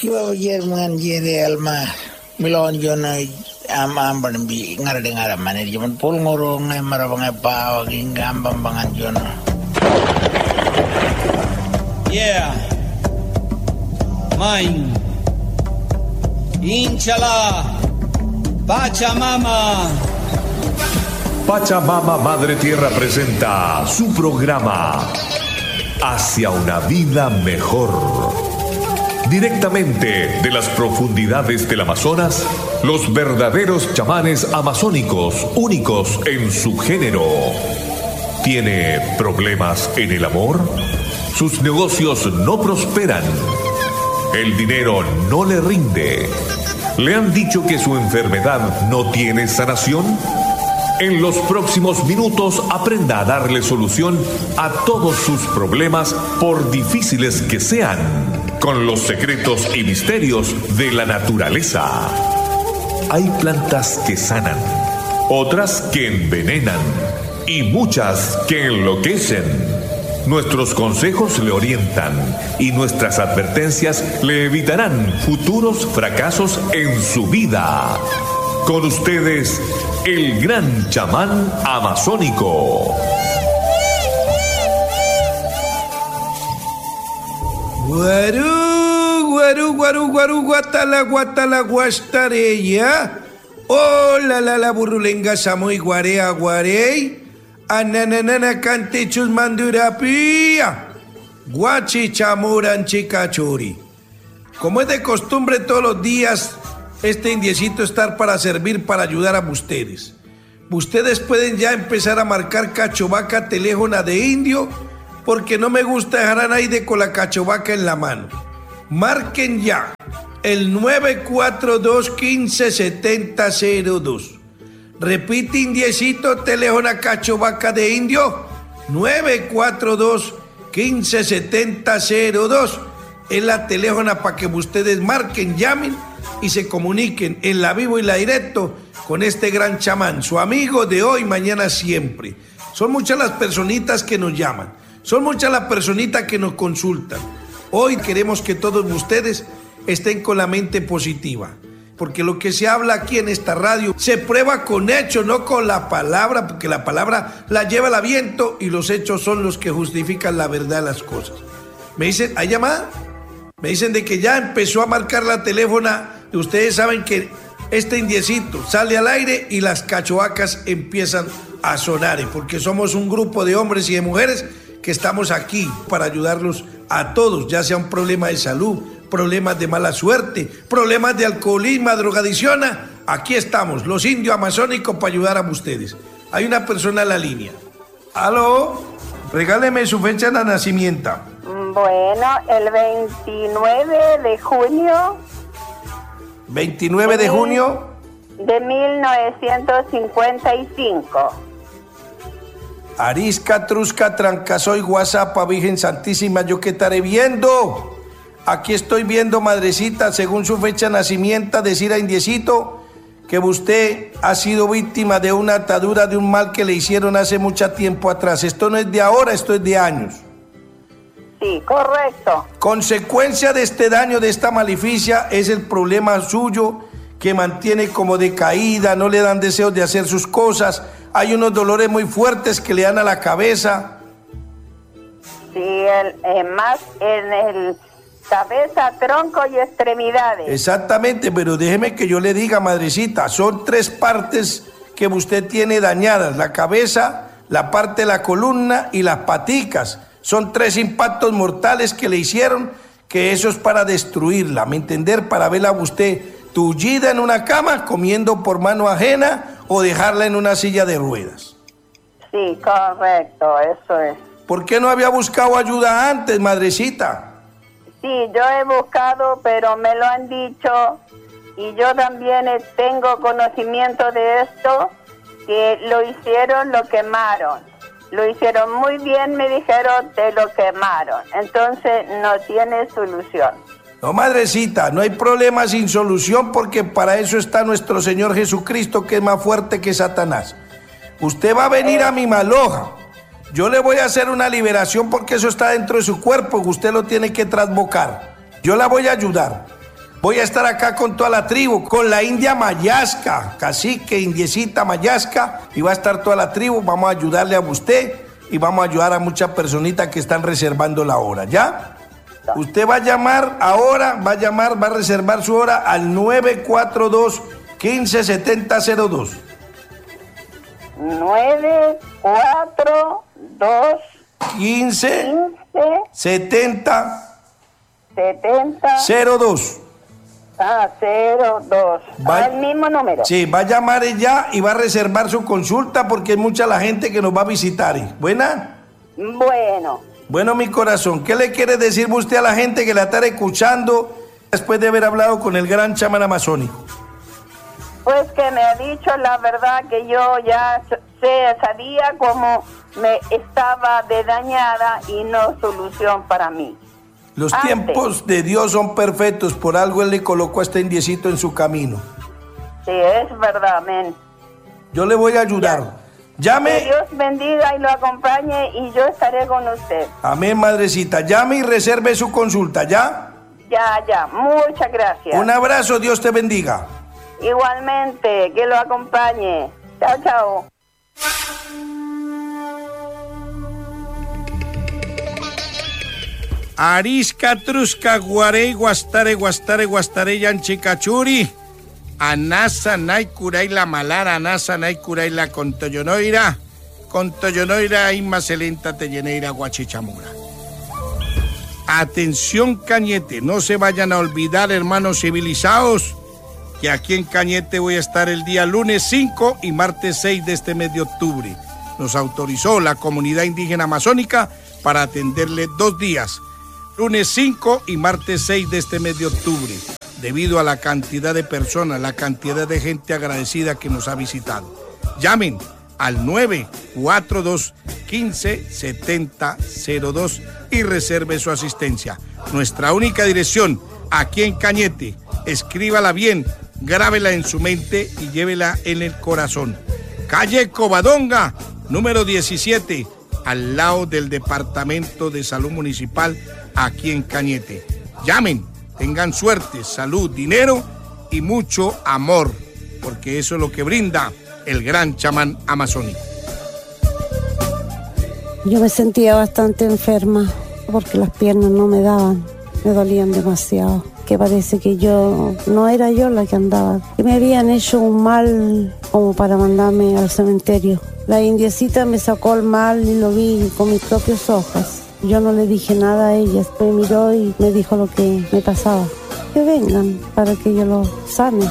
Yo Jerman jere alma milon jono amban bi ngara manir jaman pol ngoro ngemara bangai pawa gingambang bangan jono. Yeah. Mine. Inshallah. Pachamama. Pachamama Madre Tierra presenta su programa Hacia una vida mejor. Directamente de las profundidades del Amazonas, los verdaderos chamanes amazónicos, únicos en su género. ¿Tiene problemas en el amor? Sus negocios no prosperan. El dinero no le rinde. ¿Le han dicho que su enfermedad no tiene sanación? En los próximos minutos aprenda a darle solución a todos sus problemas, por difíciles que sean, con los secretos y misterios de la naturaleza. Hay plantas que sanan, otras que envenenan y muchas que enloquecen. Nuestros consejos le orientan y nuestras advertencias le evitarán futuros fracasos en su vida. Con ustedes, el gran chamán amazónico. Guarú, guatala, guastareya. Hola, la burrulenga, samoy, guarea, guarey. Ananana, cantechus, mandurapía. Guachi, chamuran, chicachuri. Como es de costumbre todos los días, este indiecito estar para servir, para ayudar a ustedes. Ustedes pueden ya empezar a marcar cachovaca teléfono de indio, porque no me gusta dejar a nadie con la cachovaca en la mano. Marquen ya el 942-157002. Repite, indiecito, teléfono cachovaca de indio, 942-157002. Es la teléfono para que ustedes marquen, llamen y se comuniquen en la vivo y la directo con este gran chamán, su amigo de hoy, mañana, siempre. Son muchas las personitas que nos llaman, son muchas las personitas que nos consultan. Hoy queremos que todos ustedes estén con la mente positiva, porque lo que se habla aquí en esta radio se prueba con hechos, no con la palabra, porque la palabra la lleva el viento y los hechos son los que justifican la verdad de las cosas. Me dicen, ¿hay llamada? Me dicen de que ya empezó a marcar la teléfona. Ustedes saben que este indiecito sale al aire y las cachovacas empiezan a sonar, porque somos un grupo de hombres y de mujeres que estamos aquí para ayudarlos a todos, ya sea un problema de salud, problemas de mala suerte, problemas de alcoholismo, drogadicción. Aquí estamos, los indios amazónicos, para ayudar a ustedes. Hay una persona en la línea. Aló, regáleme su fecha de nacimiento. Bueno, el 29 de junio. 29 de junio. De 1955. Arisca, Trusca, Trancasoy, Guasapa, Virgen Santísima, yo que estaré viendo. Aquí estoy viendo, madrecita, según su fecha de nacimiento, decir a indiecito que usted ha sido víctima de una atadura, de un mal que le hicieron hace mucho tiempo atrás. Esto no es de ahora, esto es de años. Sí, correcto. Consecuencia de este daño, de esta maleficia, es el problema suyo, que mantiene como decaída, no le dan deseos de hacer sus cosas. Hay unos dolores muy fuertes que le dan a la cabeza. Sí, más en el cabeza, tronco y extremidades. Exactamente, pero déjeme que yo le diga, madrecita, son 3 partes que usted tiene dañadas: la cabeza, la parte de la columna y las paticas. Son 3 impactos mortales que le hicieron, que eso es para destruirla, ¿me entender? Para verla a usted tullida en una cama, comiendo por mano ajena, o dejarla en una silla de ruedas. Sí, correcto, eso es. ¿Por qué no había buscado ayuda antes, madrecita? Sí, yo he buscado, pero me lo han dicho, y yo también tengo conocimiento de esto, que lo hicieron, lo quemaron. Lo hicieron muy bien, me dijeron, te lo quemaron. Entonces no tiene solución. No, madrecita, no hay problema sin solución, porque para eso está nuestro Señor Jesucristo, que es más fuerte que Satanás. Usted va a venir a mi maloja. Yo le voy a hacer una liberación, porque eso está dentro de su cuerpo, usted lo tiene que trasbocar. Yo la voy a ayudar. Voy a estar acá con toda la tribu, con la India Mayasca, cacique, indiecita Mayasca, y va a estar toda la tribu. Vamos a ayudarle a usted y vamos a ayudar a muchas personitas que están reservando la hora, ¿ya? Usted va a llamar ahora, va a reservar su hora al 942-157002. 942 15 70 02. 02. Al mismo número. Sí, va a llamar ya y va a reservar su consulta porque es mucha la gente que nos va a visitar. ¿Buena? Bueno, mi corazón, ¿qué le quiere decir usted a la gente que la está escuchando después de haber hablado con el gran chamán amazónico? Pues que me ha dicho la verdad que yo ya sabía cómo me estaba de dañada y no solución para mí. Los tiempos de Dios son perfectos, por algo Él le colocó a este indiecito en su camino. Sí, es verdad, amén. Yo le voy a ayudar. Llame. Que Dios bendiga y lo acompañe y yo estaré con usted. Amén, madrecita. Llame y reserve su consulta, ¿ya? Ya. Muchas gracias. Un abrazo, Dios te bendiga. Igualmente, que lo acompañe. Chao. Arisca, trusca, guarey, guastare, yanchicachuri. Anasa, naikuray la malara, anasa, naikuray la contoyonoira inmacelenta telleneira, guachichamura. Atención, Cañete, no se vayan a olvidar, hermanos civilizados, que aquí en Cañete voy a estar el día lunes 5 y martes 6 de este mes de octubre. Nos autorizó la comunidad indígena amazónica para atenderle 2 días, lunes 5 y martes 6 de este mes de octubre, debido a la cantidad de personas, la cantidad de gente agradecida que nos ha visitado. Llamen al 942-157002 y reserve su asistencia. Nuestra única dirección, aquí en Cañete. Escríbala bien, grábela en su mente y llévela en el corazón. Calle Covadonga, número 17, al lado del Departamento de Salud Municipal, aquí en Cañete. Llamen, tengan suerte, salud, dinero y mucho amor, porque eso es lo que brinda el gran chamán amazónico. Yo me sentía bastante enferma porque las piernas no me daban, me dolían demasiado. Que parece que no era yo la que andaba, que me habían hecho un mal como para mandarme al cementerio. La indiecita me sacó el mal y lo vi con mis propios ojos. Yo no le dije nada a ella, me miró y me dijo lo que me pasaba. Que vengan para que yo lo sane.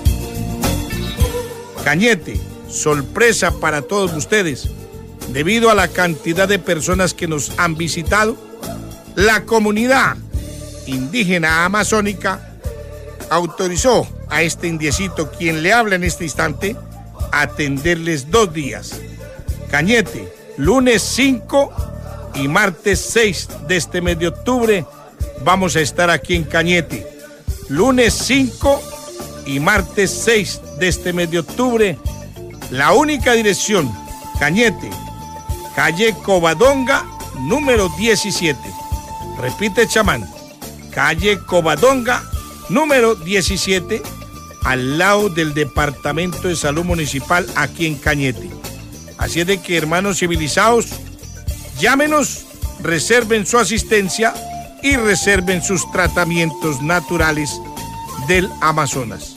Cañete, sorpresa para todos ustedes. Debido a la cantidad de personas que nos han visitado, la comunidad indígena amazónica autorizó a este indiecito, quien le habla en este instante, a atenderles 2 días. Cañete, lunes 5 y martes 6 de este mes de octubre, vamos a estar aquí en Cañete. Lunes 5 y martes 6 de este mes de octubre, la única dirección, Cañete, calle Covadonga, número 17. Repite, chamán. Calle Covadonga, número 17, al lado del Departamento de Salud Municipal, aquí en Cañete. Así es de que, hermanos civilizados, llámenos, reserven su asistencia y reserven sus tratamientos naturales del Amazonas.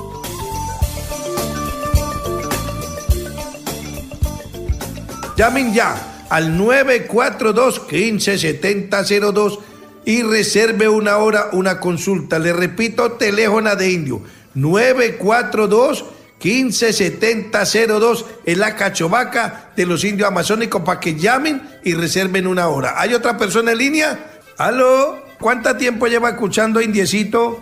Llamen ya al 942-157002 y reserve una hora, una consulta. Le repito, teléfono de indio, 942-157002, es la cachovaca de los indios amazónicos, para que llamen y reserven una hora. ¿Hay otra persona en línea? ¿Aló? ¿Cuánto tiempo lleva escuchando, indiecito?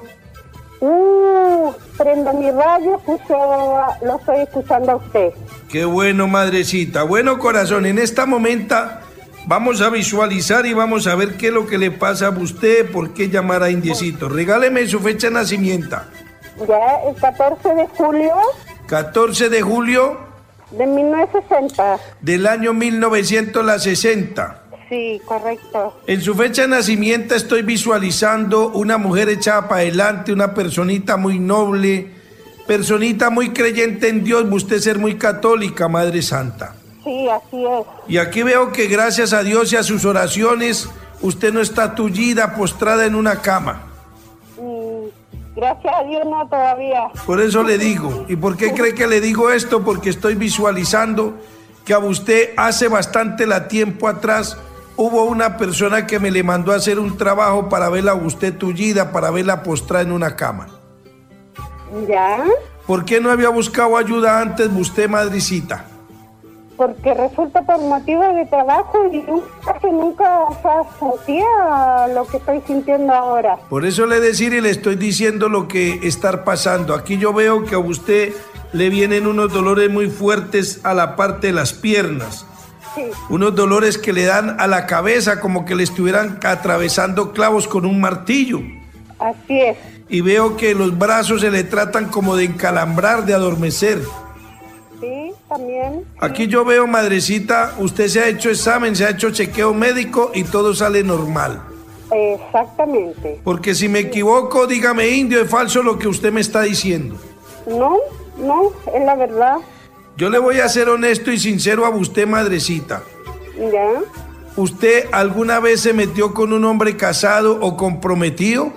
Prendo mi radio, lo estoy escuchando a usted. Qué bueno, madrecita. Bueno, corazón, en esta momento vamos a visualizar y vamos a ver qué es lo que le pasa a usted, por qué llamar a indiecito. Regáleme su fecha de nacimiento. Ya, el 14 de julio. 14 de julio. De 1960. Del año 1960. Sí, correcto. En su fecha de nacimiento estoy visualizando una mujer echada para adelante, una personita muy noble, personita muy creyente en Dios, usted ser muy católica, Madre Santa. Sí, así es. Y aquí veo que gracias a Dios y a sus oraciones, usted no está tullida, postrada en una cama. Gracias a Dios no todavía. Por eso le digo. ¿Y por qué cree que le digo esto? Porque estoy visualizando que a usted hace bastante tiempo atrás hubo una persona que me le mandó a hacer un trabajo para verla a usted tullida, para verla postrada en una cama. ¿Ya? ¿Por qué no había buscado ayuda antes usted, madrecita? Porque resulta por motivos de trabajo y nunca sentía lo que estoy sintiendo ahora. Por eso le decir y le estoy diciendo lo que está pasando. Aquí yo veo que a usted le vienen unos dolores muy fuertes a la parte de las piernas. Sí. Unos dolores que le dan a la cabeza como que le estuvieran atravesando clavos con un martillo. Así es. Y veo que los brazos se le tratan como de encalambrar, de adormecer. Sí, también. Sí. Aquí yo veo, madrecita, usted se ha hecho examen, se ha hecho chequeo médico y todo sale normal. Exactamente. Porque si me equivoco, dígame, indio, es falso lo que usted me está diciendo. No, es la verdad. Yo le voy a ser honesto y sincero a usted, madrecita. ¿Ya? ¿Usted alguna vez se metió con un hombre casado o comprometido?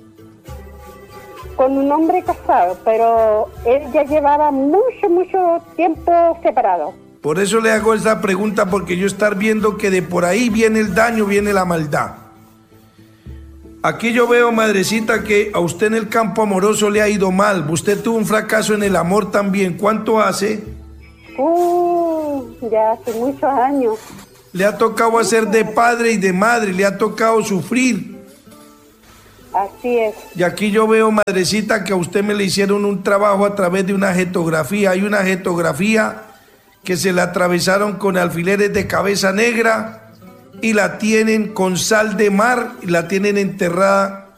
Con un hombre casado, pero él ya llevaba mucho tiempo separado. Por eso le hago esta pregunta, porque yo estar viendo que de por ahí viene el daño, viene la maldad. Aquí yo veo, madrecita, que a usted en el campo amoroso le ha ido mal. Usted tuvo un fracaso en el amor también. ¿Cuánto hace? Ya hace muchos años. Le ha tocado hacer de padre y de madre, le ha tocado sufrir. Así es. Y aquí yo veo, madrecita, que a usted me le hicieron un trabajo a través de una jetografía. Hay una jetografía que se la atravesaron con alfileres de cabeza negra y la tienen con sal de mar y la tienen enterrada